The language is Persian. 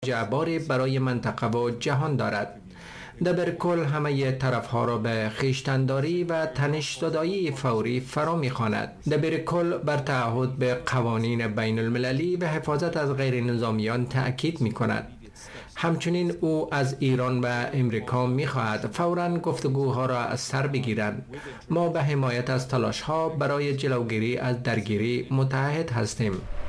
مرجع برای منطقه و جهان دارد. دبرکل همه طرفها را به خویشتن‌داری و تنش‌زدایی فوری فرا می‌خواند. دبرکل بر تعهد به قوانین بین المللی و حفاظت از غیر نظامیان تأکید می‌کند. همچنین او از ایران و امریکا می‌خواهد فوراً گفتگوها را از سر بگیرند. ما به حمایت از تلاش‌ها برای جلوگیری از درگیری متعهد هستیم.